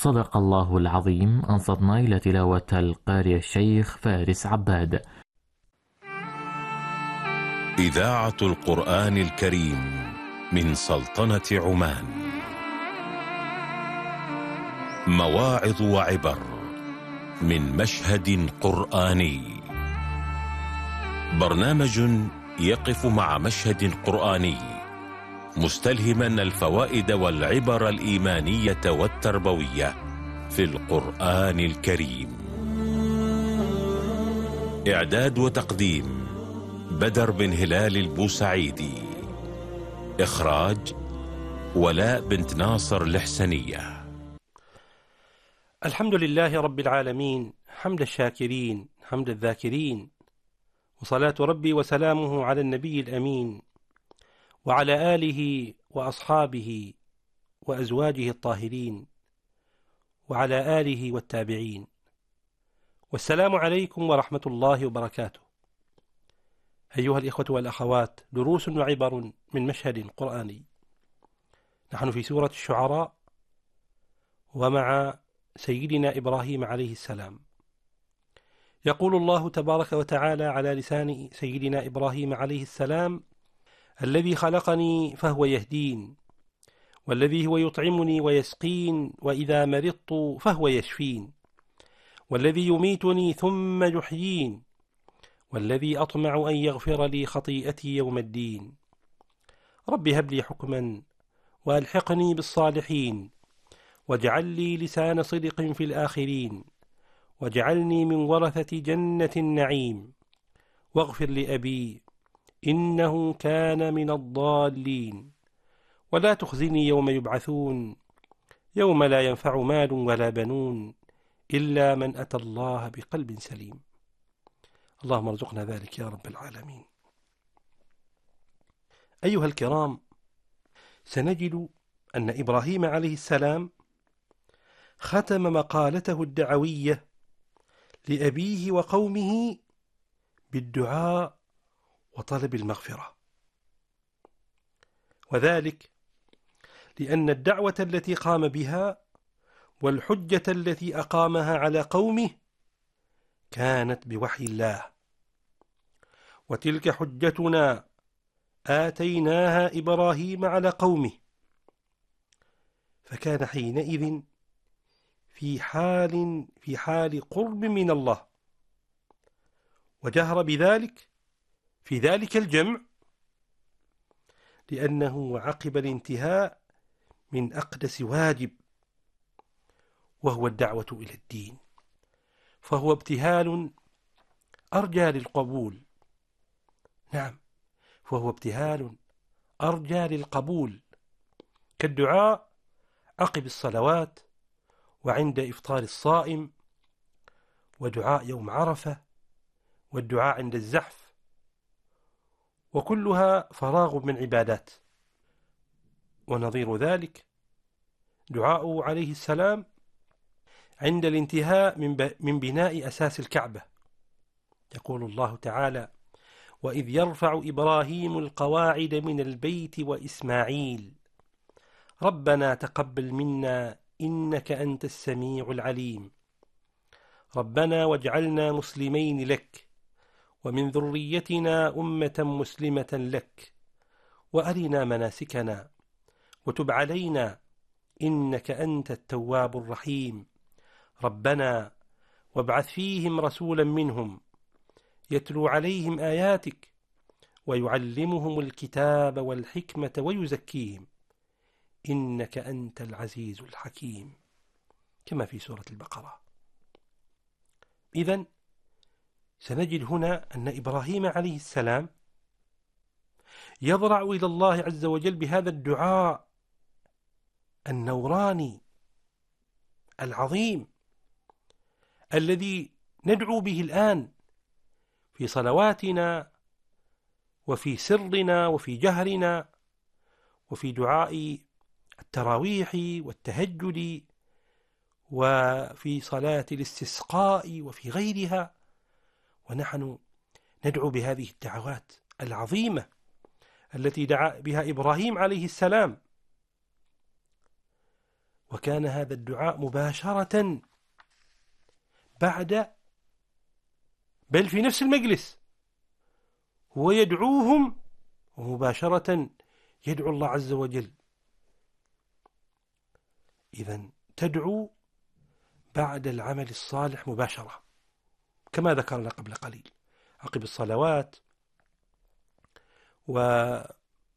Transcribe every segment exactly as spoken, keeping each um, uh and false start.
صدق الله العظيم. أنصتنا إلى تلاوة القارئ الشيخ فارس عباد. إذاعة القرآن الكريم من سلطنة عمان. مواعظ وعبر من مشهد قرآني. برنامج يقف مع مشهد قرآني مستلهما الفوائد والعبر الإيمانية والتربوية في القرآن الكريم. إعداد وتقديم بدر بن هلال البوسعيدي. إخراج ولاء بنت ناصر الحسنية. الحمد لله رب العالمين، حمد الشاكرين حمد الذاكرين، وصلاة ربي وسلامه على النبي الأمين وعلى آله وأصحابه وأزواجه الطاهرين وعلى آله والتابعين. والسلام عليكم ورحمة الله وبركاته. أيها الإخوة والأخوات، دروس وعبر من مشهد قرآني. نحن في سورة الشعراء ومع سيدنا إبراهيم عليه السلام. يقول الله تبارك وتعالى على لسان سيدنا إبراهيم عليه السلام: الذي خلقني فهو يهدين، والذي هو يطعمني ويسقين، وإذا مرضت فهو يشفين، والذي يميتني ثم يحيين، والذي أطمع أن يغفر لي خطيئتي يوم الدين. رب هب لي حكما وألحقني بالصالحين، واجعل لي لسان صدق في الآخرين، واجعلني من ورثة جنة النعيم، واغفر لأبي إنه كان من الضالين، ولا تخزني يوم يبعثون يوم لا ينفع مال ولا بنون إلا من أتى الله بقلب سليم. اللهم ارزقنا ذلك يا رب العالمين. أيها الكرام، سنجد أن إبراهيم عليه السلام ختم مقالته الدعوية لأبيه وقومه بالدعاء وطلب المغفرة، وذلك لأن الدعوة التي قام بها والحجة التي أقامها على قومه كانت بوحي الله. وتلك حجتنا آتيناها إبراهيم على قومه، فكان حينئذ في حال في حال قرب من الله، وجهر بذلك في ذلك الجمع لأنه عقب الانتهاء من أقدس واجب، وهو الدعوة إلى الدين، فهو ابتهال أرجى للقبول. نعم، فهو ابتهال أرجى للقبول، كالدعاء عقب الصلوات وعند إفطار الصائم، ودعاء يوم عرفة، والدعاء عند الزحف، وكلها فراغ من عبادات. ونظير ذلك دعاءه عليه السلام عند الانتهاء من بناء أساس الكعبة. يقول الله تعالى: وإذ يرفع إبراهيم القواعد من البيت وإسماعيل ربنا تقبل منا إنك أنت السميع العليم ربنا واجعلنا مسلمين لك ومن ذريتنا أمة مسلمة لك وأرنا مناسكنا وتب علينا إنك أنت التواب الرحيم ربنا وابعث فيهم رسولا منهم يتلو عليهم آياتك ويعلمهم الكتاب والحكمة ويزكيهم إنك أنت العزيز الحكيم، كما في سورة البقرة. إذن سنجد هنا أن إبراهيم عليه السلام يضرع إلى الله عز وجل بهذا الدعاء النوراني العظيم الذي ندعو به الآن في صلواتنا وفي سرنا وفي جهرنا وفي دعاء التراويح والتهجد وفي صلاة الاستسقاء وفي غيرها، ونحن ندعو بهذه الدعوات العظيمة التي دعا بها إبراهيم عليه السلام. وكان هذا الدعاء مباشرة بعد، بل في نفس المجلس هو يدعوهم ومباشرة يدعو الله عز وجل. إذن تدعو بعد العمل الصالح مباشرة كما ذكرنا قبل قليل عقب الصلوات والمواضع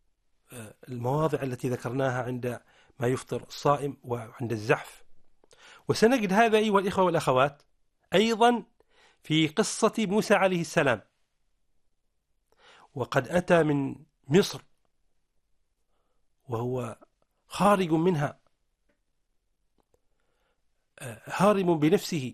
التي ذكرناها عند ما يفطر الصائم وعند الزحف. وسنجد هذا أيها الإخوة والأخوات أيضا في قصة موسى عليه السلام، وقد أتى من مصر وهو خارج منها هارم بنفسه،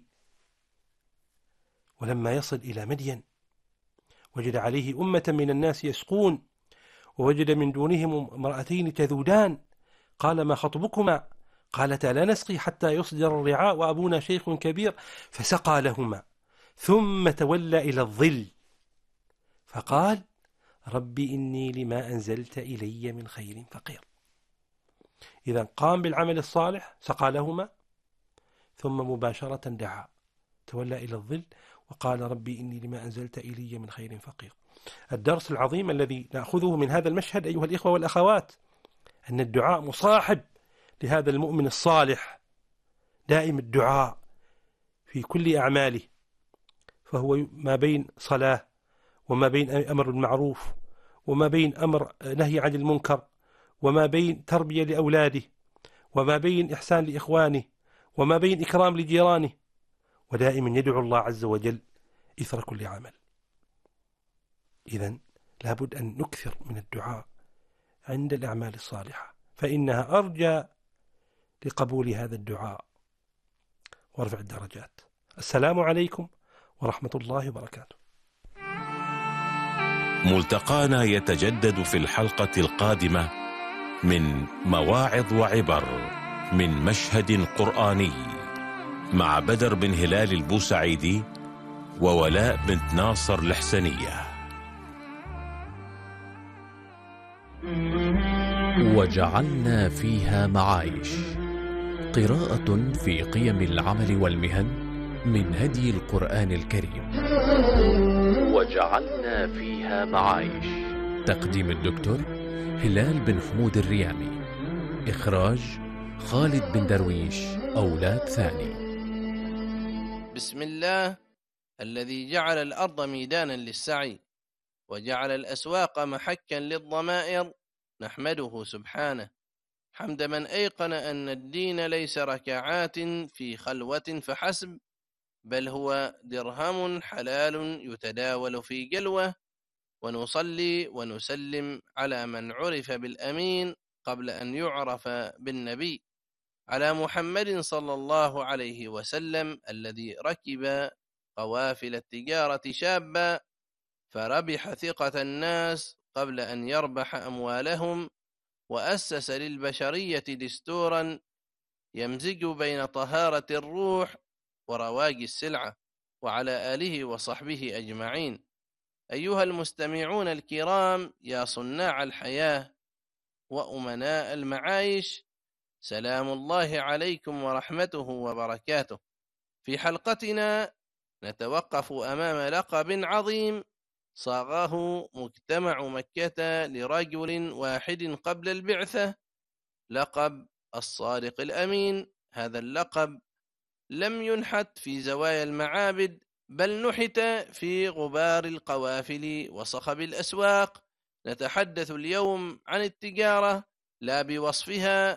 ولما يصل إلى مدين وجد عليه أمة من الناس يسقون، ووجد من دونهم امرأتين تذودان، قال ما خطبكما؟ قالتا لا نسقي حتى يصدر الرعاء وأبونا شيخ كبير، فسقى لهما ثم تولى إلى الظل فقال ربي إني لما أنزلت إلي من خير فقير. إذا قام بالعمل الصالح سقى لهما ثم مباشرة دعا تولى إلى الظل وقال ربي إني لما أنزلت إلي من خير فقير. الدرس العظيم الذي نأخذه من هذا المشهد أيها الإخوة والأخوات أن الدعاء مصاحب لهذا المؤمن الصالح، دائم الدعاء في كل أعماله، فهو ما بين صلاة وما بين أمر بالمعروف وما بين أمر نهي عن المنكر وما بين تربية لأولاده وما بين إحسان لإخوانه وما بين إكرام لجيرانه، ودائما يدعو الله عز وجل إثر كل عمل. إذن لابد أن نكثر من الدعاء عند الأعمال الصالحة فإنها أرجى لقبول هذا الدعاء ورفع الدرجات. السلام عليكم ورحمة الله وبركاته. ملتقانا يتجدد في الحلقة القادمة من مواعظ وعبر من مشهد قرآني مع بدر بن هلال البوسعيدي وولاء بنت ناصر الحسنية. وجعلنا فيها معايش، قراءة في قيم العمل والمهن من هدي القرآن الكريم. وجعلنا فيها معايش، تقديم الدكتور هلال بن حمود الريامي، إخراج خالد بن درويش أولاد ثاني. بسم الله الذي جعل الأرض ميدانا للسعي وجعل الأسواق محكا للضمائر، نحمده سبحانه حمد من أيقن أن الدين ليس ركعات في خلوة فحسب، بل هو درهم حلال يتداول في جلوة. ونصلي ونسلم على من عرف بالأمين قبل أن يعرف بالنبي، على محمد صلى الله عليه وسلم الذي ركب قوافل التجارة شابا فربح ثقة الناس قبل أن يربح أموالهم، وأسس للبشرية دستورا يمزج بين طهارة الروح ورواج السلعة، وعلى آله وصحبه أجمعين. أيها المستمعون الكرام، يا صناع الحياة وأمناء المعايش، سلام الله عليكم ورحمته وبركاته. في حلقتنا نتوقف أمام لقب عظيم صاغه مجتمع مكة لرجل واحد قبل البعثة، لقب الصادق الأمين. هذا اللقب لم ينحت في زوايا المعابد، بل نحت في غبار القوافل وصخب الأسواق. نتحدث اليوم عن التجارة لا بوصفها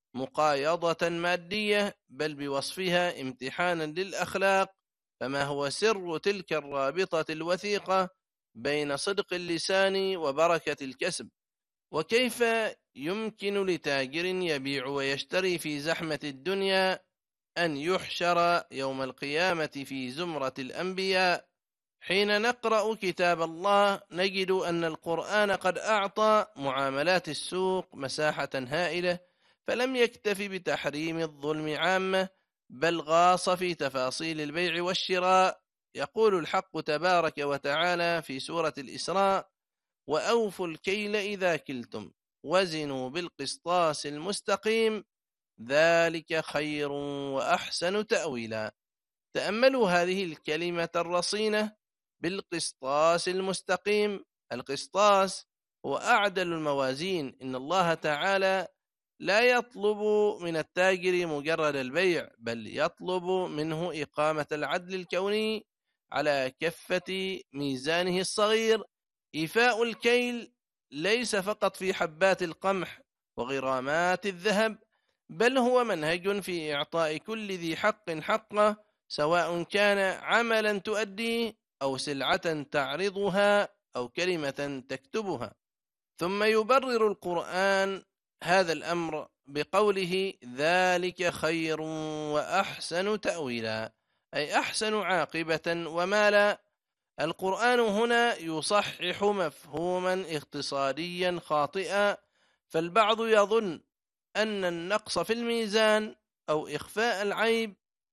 مقايضة مادية، بل بوصفها امتحانا للأخلاق. فما هو سر تلك الرابطة الوثيقة بين صدق اللسان وبركة الكسب؟ وكيف يمكن لتاجر يبيع ويشتري في زحمة الدنيا أن يحشر يوم القيامة في زمرة الأنبياء؟ حين نقرأ كتاب الله نجد أن القرآن قد أعطى معاملات السوق مساحة هائلة، فلم يكتف بتحريم الظلم عامة، بل غاص في تفاصيل البيع والشراء. يقول الحق تبارك وتعالى في سورة الإسراء: وأوفوا الكيل إذا كلتم وزنوا بالقسطاس المستقيم ذلك خير وأحسن تأويلا. تأملوا هذه الكلمة الرصينة بالقسطاس المستقيم. القسطاس هو أعدل الموازين. إن الله تعالى لا يطلب من التاجر مجرد البيع، بل يطلب منه إقامة العدل الكوني على كفة ميزانه الصغير. إيفاء الكيل ليس فقط في حبات القمح وغرامات الذهب، بل هو منهج في إعطاء كل ذي حق حقه، سواء كان عملا تؤديه أو سلعة تعرضها أو كلمة تكتبها. ثم يبرر القرآن هذا الأمر بقوله ذلك خير وأحسن تأويلا، أي أحسن عاقبة ومالا. القرآن هنا يصحح مفهوما اقتصاديا خاطئا، فالبعض يظن أن النقص في الميزان أو إخفاء العيب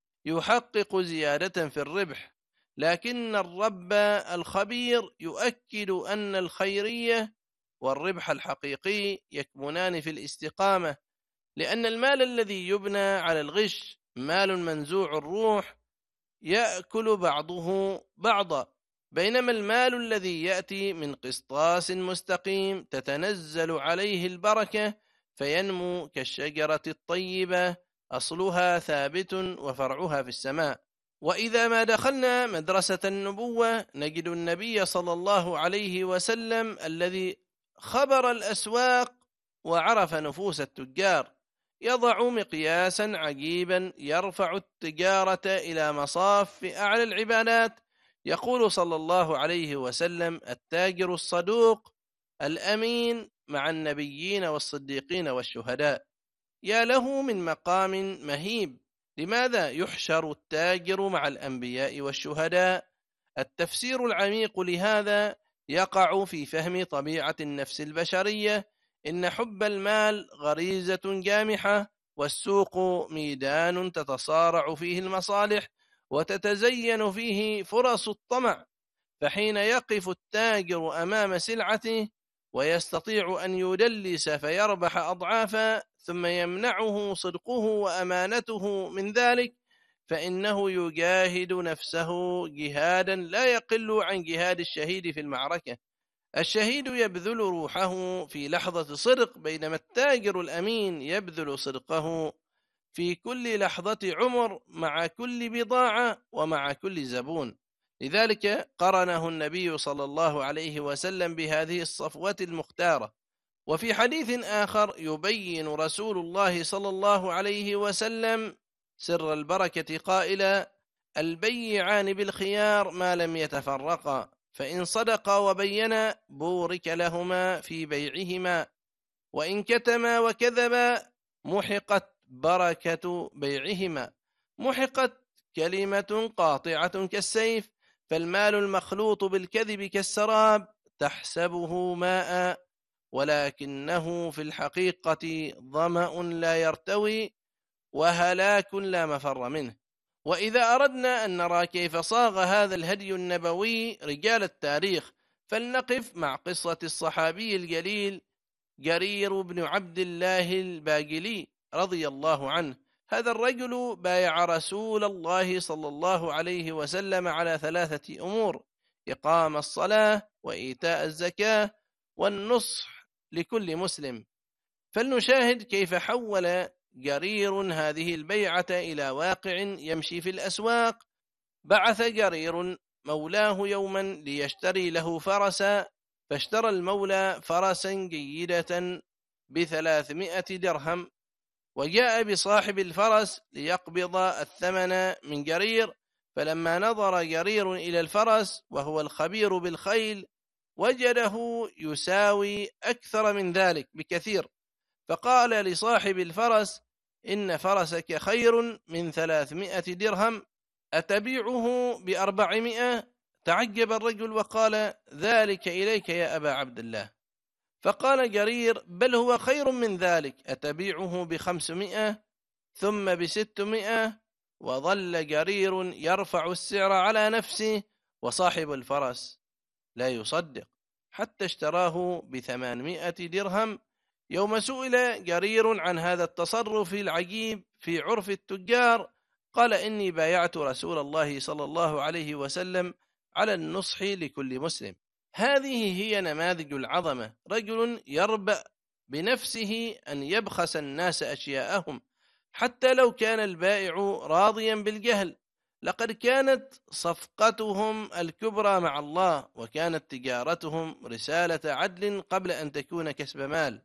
يحقق زيادة في الربح، لكن الرب الخبير يؤكد أن الخيرية والربح الحقيقي يكمنان في الاستقامة، لأن المال الذي يبنى على الغش مال منزوع الروح يأكل بعضه بعضا، بينما المال الذي يأتي من قسطاس مستقيم تتنزل عليه البركة فينمو كالشجرة الطيبة، أصلها ثابت وفرعها في السماء. وإذا ما دخلنا مدرسة النبوة نجد النبي صلى الله عليه وسلم الذي خبر الأسواق وعرف نفوس التجار يضع مقياسا عجيبا يرفع التجارة إلى مصاف أعلى العبادات. يقول صلى الله عليه وسلم: التاجر الصدوق الأمين مع النبيين والصديقين والشهداء. يا له من مقام مهيب! لماذا يحشر التاجر مع الأنبياء والشهداء؟ التفسير العميق لهذا يقع في فهم طبيعة النفس البشرية. إن حب المال غريزة جامحة، والسوق ميدان تتصارع فيه المصالح وتتزين فيه فرص الطمع، فحين يقف التاجر أمام سلعته ويستطيع أن يدلس فيربح أضعافا ثم يمنعه صدقه وأمانته من ذلك، فإنه يجاهد نفسه جهادا لا يقل عن جهاد الشهيد في المعركة. الشهيد يبذل روحه في لحظة صدق، بينما التاجر الأمين يبذل صدقه في كل لحظة عمر مع كل بضاعة ومع كل زبون. لذلك قرنه النبي صلى الله عليه وسلم بهذه الصفوة المختارة. وفي حديث آخر يبين رسول الله صلى الله عليه وسلم سر البركة قائلا: البيعان بالخيار ما لم يتفرقا، فإن صدقا وبينا بورك لهما في بيعهما، وإن كتما وكذبا محقت بركة بيعهما. محقت كلمة قاطعة كالسيف، فالمال المخلوط بالكذب كالسراب تحسبه ماء ولكنه في الحقيقة ظمأ لا يرتوي وهلاك لا مفر منه. وإذا أردنا أن نرى كيف صاغ هذا الهدي النبوي رجال التاريخ، فلنقف مع قصة الصحابي الجليل جرير بن عبد الله الباجلي رضي الله عنه. هذا الرجل بايع رسول الله صلى الله عليه وسلم على ثلاثة أمور: إقام الصلاة وإيتاء الزكاة والنصح لكل مسلم. فلنشاهد كيف حول جرير هذه البيعة إلى واقع يمشي في الأسواق. بعث جرير مولاه يوما ليشتري له فرسا، فاشترى المولى فرسا جيدة بثلاثمائة درهم، وجاء بصاحب الفرس ليقبض الثمن من جرير. فلما نظر جرير إلى الفرس وهو الخبير بالخيل وجده يساوي أكثر من ذلك بكثير، فقال لصاحب الفرس: إن فرسك خير من ثلاثمائة درهم، أتبيعه بأربعمائة؟ تعجب الرجل وقال: ذلك إليك يا أبا عبد الله. فقال جرير: بل هو خير من ذلك، أتبيعه بخمسمائة ثم بستمائة؟ وظل جرير يرفع السعر على نفسه، وصاحب الفرس لا يصدق، حتى اشتراه بثمانمائة درهم يوم سئل جرير عن هذا التصرف العجيب في عرف التجار قال إني بايعت رسول الله صلى الله عليه وسلم على النصح لكل مسلم. هذه هي نماذج العظمة، رجل يربأ بنفسه أن يبخس الناس أشياءهم حتى لو كان البائع راضيا بالجهل. لقد كانت صفقتهم الكبرى مع الله، وكانت تجارتهم رسالة عدل قبل أن تكون كسب مال.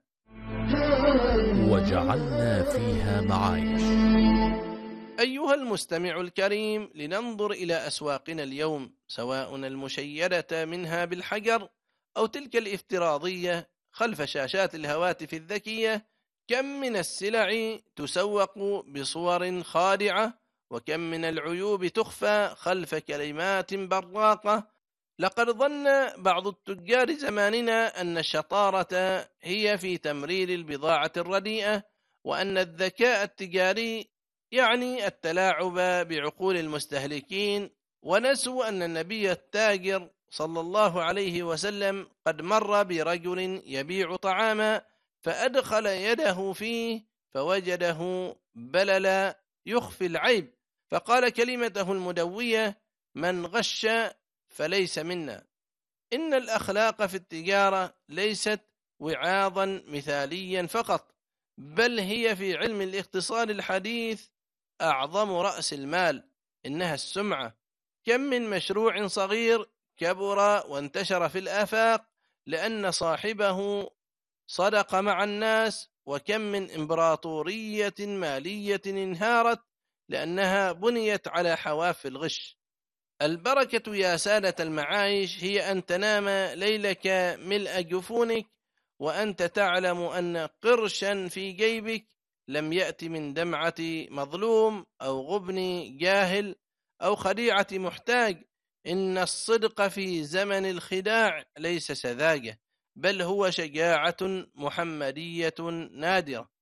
وجعلنا فيها معايش. أيها المستمع الكريم، لننظر إلى أسواقنا اليوم، سواء المشيدة منها بالحجر أو تلك الافتراضية خلف شاشات الهواتف الذكية. كم من السلع تسوق بصور خادعة، وكم من العيوب تخفى خلف كلمات براقة. لقد ظن بعض التجار زماننا أن الشطارة هي في تمرير البضاعة الرديئة، وأن الذكاء التجاري يعني التلاعب بعقول المستهلكين، ونسوا أن النبي التاجر صلى الله عليه وسلم قد مر برجل يبيع طعاما فأدخل يده فيه فوجده بللا يخفي العيب، فقال كلمته المدوية: من غش فليس منا. إن الأخلاق في التجارة ليست وعاظا مثاليا فقط، بل هي في علم الاقتصاد الحديث أعظم رأس المال، إنها السمعة. كم من مشروع صغير كبر وانتشر في الآفاق لأن صاحبه صدق مع الناس، وكم من إمبراطورية مالية انهارت لأنها بنيت على حواف الغش. البركة يا سادة المعايش هي أن تنام ليلك ملء جفونك وأنت تعلم أن قرشا في جيبك لم يأتي من دمعة مظلوم أو غبن جاهل أو خديعة محتاج. إن الصدق في زمن الخداع ليس سذاجة، بل هو شجاعة محمدية نادرة.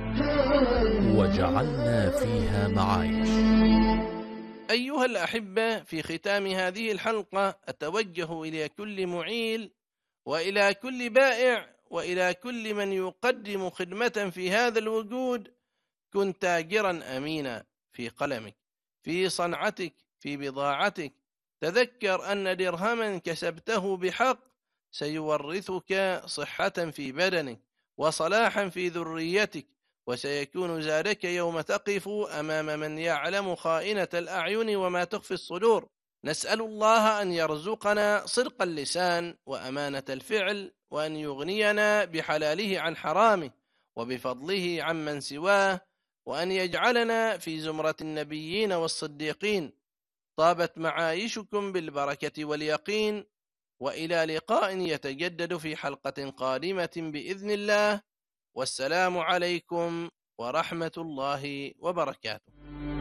وجعلنا فيها معايش. أيها الأحبة، في ختام هذه الحلقة أتوجه إلى كل معيل وإلى كل بائع وإلى كل من يقدم خدمة في هذا الوجود: كن تاجرا أمينا في قلمك، في صنعتك، في بضاعتك. تذكر أن درهما كسبته بحق سيورثك صحة في بدنك وصلاحا في ذريتك، وسيكون زادك يوم تقف أمام من يعلم خائنة الأعين وما تخفي الصدور. نسأل الله أن يرزقنا صدق اللسان وأمانة الفعل، وأن يغنينا بحلاله عن حرامه وبفضله عمن سواه، وأن يجعلنا في زمرة النبيين والصديقين. طابت معايشكم بالبركة واليقين، وإلى لقاء يتجدد في حلقة قادمة بإذن الله، والسلام عليكم ورحمة الله وبركاته.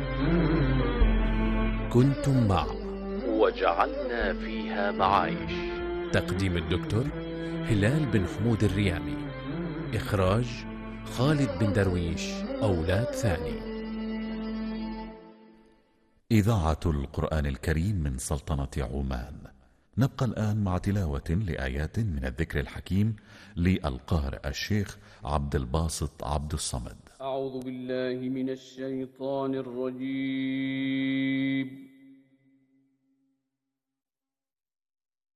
كنتم مع وجعلنا فيها معايش، تقديم الدكتور هلال بن حمود الريامي، إخراج خالد بن درويش أولاد ثاني. إذاعة القرآن الكريم من سلطنة عمان. نبقى الآن مع تلاوة لآيات من الذكر الحكيم للقارئ الشيخ عبد الباسط عبد الصمد. أعوذ بالله من الشيطان الرجيم.